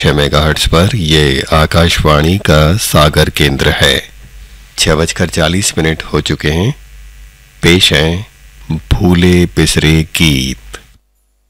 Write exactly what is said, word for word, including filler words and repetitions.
छह मेगाहर्ट्ज पर ये आकाशवाणी का सागर केंद्र है। छह बजकर चालीस मिनट हो चुके हैं। पेश हैं भूले बिसरे गीत।